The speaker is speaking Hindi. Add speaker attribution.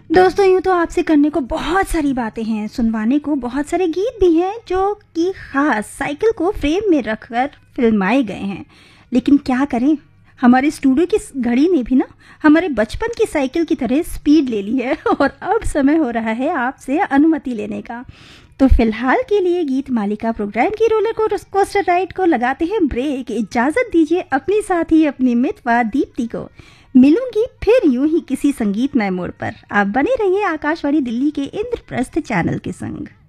Speaker 1: दोस्तों यूँ तो आपसे करने को बहुत सारी बातें हैं, सुनवाने को बहुत सारे गीत भी हैं जो कि ख़ास साइकिल को फ्रेम में रखकर फ़िल्माए गए हैं। लेकिन क्या करें, हमारे स्टूडियो की घड़ी ने भी ना हमारे बचपन की साइकिल की तरह स्पीड ले ली है और अब समय हो रहा है आपसे अनुमति लेने का। तो फिलहाल के लिए गीत मालिका प्रोग्राम की रोलर कोस्टर राइड को लगाते हैं ब्रेक। इजाज़त दीजिए अपनी साथी अपनी मितवा दीप्ति को। मिलूंगी फिर यूं ही किसी संगीतमय मोड़ पर। आप बने रहिए आकाशवाणी दिल्ली के इंद्रप्रस्थ चैनल के संग।